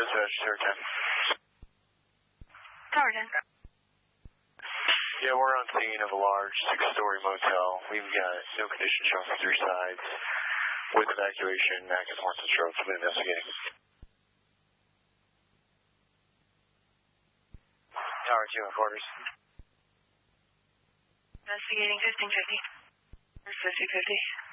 dispatch, Tower 10. Tower 10. Yeah, we're on scene of a large 6-story motel. We've got no condition shown from 3 sides. With evacuation, active horns and strokes. We've been investigating. Tower 2 in quarters. Investigating 1550. There's 5050.